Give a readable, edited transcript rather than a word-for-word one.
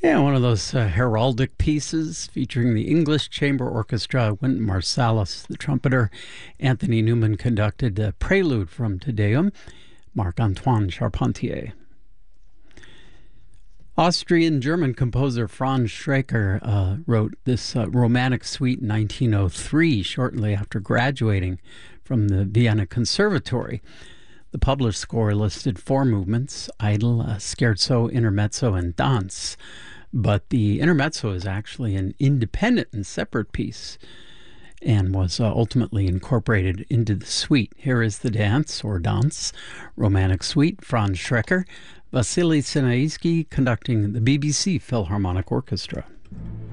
Yeah, one of those heraldic pieces featuring the English Chamber Orchestra. Wynton Marsalis, the trumpeter. Anthony Newman conducted a prelude from Te Deum. Marc-Antoine Charpentier. Austrian-German composer Franz Schreker wrote this romantic suite in 1903, shortly after graduating from the Vienna Conservatory. The published score listed 4 movements: Idyll, Scherzo, Intermezzo, and Dance. But the Intermezzo is actually an independent and separate piece and was ultimately incorporated into the suite. Here is the Dance, or Dance, Romantic Suite, Franz Schreker, Vasily Sinaisky conducting the BBC Philharmonic Orchestra.